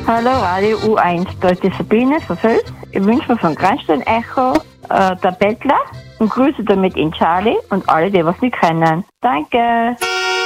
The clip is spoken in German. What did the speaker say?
Hallo Radio U1, da ist die Sabine von Völs. Ich wünsche mir von Grenzstein Echo der Bettler und grüße damit in Charlie und alle, die was nicht kennen. Danke!